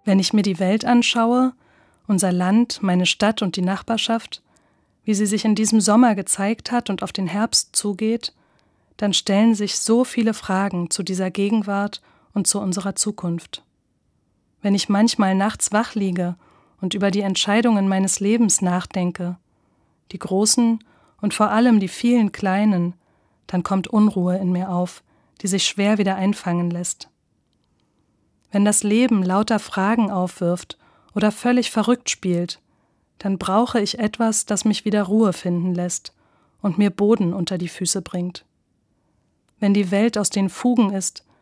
Wenn ich mir die Welt anschaue, unser Land, meine Stadt und die Nachbarschaft, wie sie sich in diesem Sommer gezeigt hat und auf den Herbst zugeht, dann stellen sich so viele Fragen zu dieser Gegenwart und zu unserer Zukunft. Wenn ich manchmal nachts wach liege und über die Entscheidungen meines Lebens nachdenke, die großen und vor allem die vielen kleinen, dann kommt Unruhe in mir auf, die sich schwer wieder einfangen lässt. Wenn das Leben lauter Fragen aufwirft oder völlig verrückt spielt, dann brauche ich etwas, das mich wieder Ruhe finden lässt und mir Boden unter die Füße bringt. Wenn die Welt aus den Fugen ist,